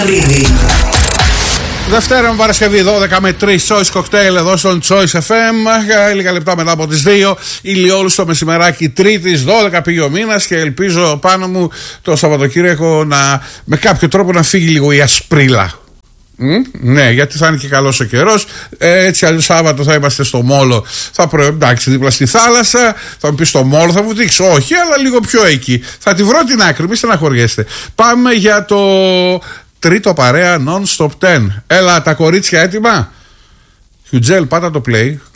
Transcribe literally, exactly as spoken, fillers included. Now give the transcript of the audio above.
Δευτέρα με Παρασκευή δώδεκα με τρεις Choice Cocktail εδώ στον Choice εφ εμ. Λίγα λεπτά μετά από τις δύο. Ηλιόλου το μεσημεράκι Τρίτης, δώδεκα πήγε ο μήνας και ελπίζω πάνω μου το Σαββατοκύριακο να, με κάποιο τρόπο να φύγει λίγο η ασπρίλα. Mm, ναι, γιατί θα είναι και καλός ο καιρός. Ε, έτσι αλλιώς Σάββατο θα είμαστε στο Μόλο. Θα προ... εντάξει, δίπλα στη θάλασσα. Θα μου πει στο Μόλο, θα μου δείξει. Όχι, αλλά λίγο πιο εκεί. Θα τη βρω την άκρη, μη στεναχωριέστε. Πάμε για το τρίτο παρέα Non-Stop δέκα. Έλα, τα κορίτσια έτοιμα. Χιουτζέλ, πάτα το play.